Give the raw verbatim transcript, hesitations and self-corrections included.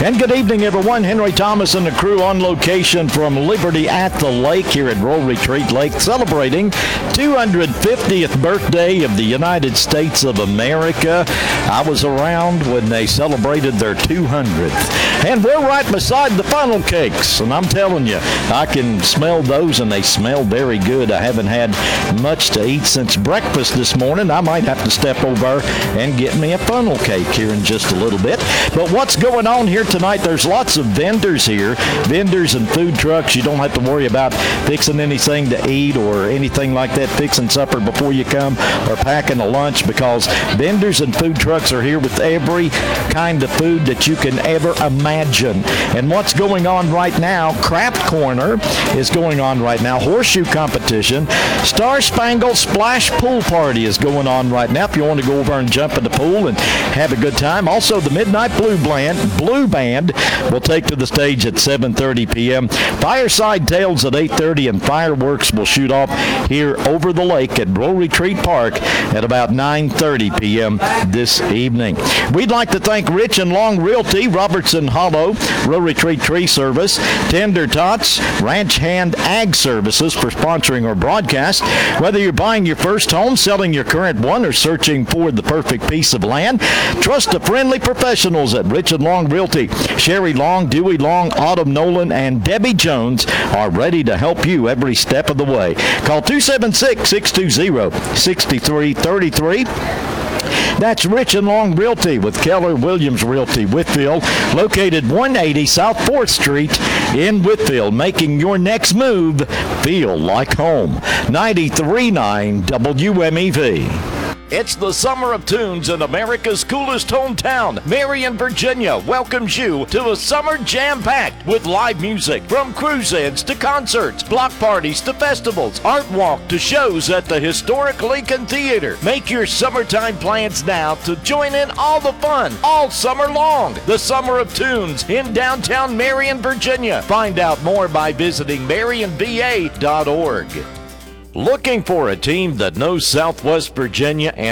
And good evening, everyone. Henry Thomas and the crew on location from Liberty at the Lake here at Roll Retreat Lake, celebrating two hundred fiftieth birthday of the United States of America. I was around when they celebrated their two hundredth. And we're right beside the funnel cakes. And I'm telling you, I can smell those, and they smell very good. I haven't had much to eat since breakfast this morning. I might have to step over and get me a funnel cake here in just a little bit. But what's going on here tonight? There's lots of vendors here, vendors and food trucks. You don't have to worry about fixing anything to eat or anything like that, fixing supper before you come or packing a lunch, because vendors and food trucks are here with every kind of food that you can ever imagine. And what's going on right now, Craft Corner is going on right now, horseshoe competition, Star Spangled Splash Pool Party is going on right now if you want to go over and jump in the pool and have a good time. Also, the Midnight Blue Band, Blue Band will take to the stage at seven thirty p.m. Fireside Tales at eight thirty, and fireworks will shoot off here over the lake at Roll Retreat Park at about nine thirty p.m. this evening. We'd like to thank Rich and Long Realty, Robertson Hollow, Roll Retreat Tree Service, Tender Tots, Ranch Hand Ag Services for sponsoring our broadcast. Whether you're buying your first home, selling your current one, or searching for the perfect piece of land, trust the friendly professionals at Rich and Long Realty. Sherry Long, Dewey Long, Autumn Nolan, and Debbie Jones are ready to help you every step of the way. Call two seven six, six two zero, six three three three. That's Rich and Long Realty with Keller Williams Realty, Whitfield, located one eighty South fourth Street in Whitfield, making your next move feel like home. ninety-three point nine W M E V. It's the Summer of Tunes in America's coolest hometown. Marion, Virginia welcomes you to a summer jam-packed with live music, from cruise-ins to concerts, block parties to festivals, art walk to shows at the historic Lincoln Theater. Make your summertime plans now to join in all the fun all summer long. The Summer of Tunes in downtown Marion, Virginia. Find out more by visiting marion v a dot org. Looking for a team that knows Southwest Virginia and